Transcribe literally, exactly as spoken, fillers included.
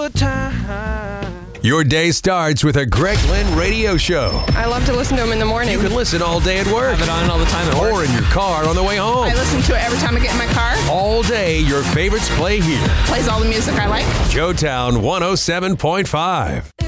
good time. Your day starts with a Greg Lynn radio show. I love to listen to them in the morning. You can listen all day at work. Have it on all the time at work. Or in your car on the way home. I listen to it every time I get in my car. All day, your favorites play here. Plays all the music I like. Joetown one oh seven point five.